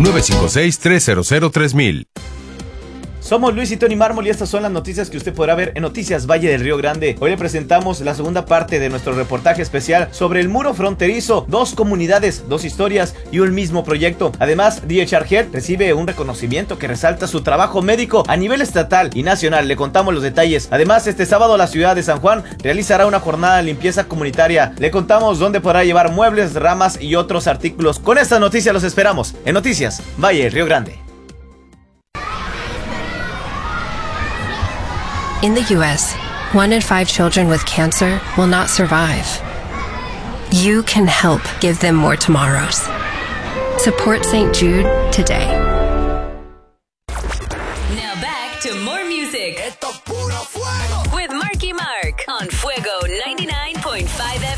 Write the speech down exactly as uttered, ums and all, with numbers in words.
nueve cinco seis, tres cero cero, tres mil. Somos Luis y Tony Mármol y estas son las noticias que usted podrá ver en Noticias Valle del Río Grande. Hoy le presentamos la segunda parte de nuestro reportaje especial sobre el muro fronterizo, dos comunidades, dos historias y un mismo proyecto. Además, D H R Health recibe un reconocimiento que resalta su trabajo médico a nivel estatal y nacional. Le contamos los detalles. Además, este sábado la ciudad de San Juan realizará una jornada de limpieza comunitaria. Le contamos dónde podrá llevar muebles, ramas y otros artículos. Con estas noticias los esperamos en Noticias Valle del Río Grande. In the U S, one in five children with cancer will not survive. You can help give them more tomorrows. Support Saint Jude today. Now back to more music. Esto es puro fuego. With Marky Mark on Fuego ninety-nine.